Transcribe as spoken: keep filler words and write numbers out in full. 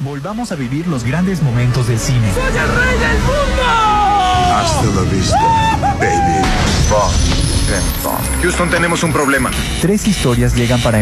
Volvamos a vivir los grandes momentos del cine. ¡Soy el rey del mundo! Hasta la vista, baby. Bond, James Bond. Houston, tenemos un problema. Tres historias llegan para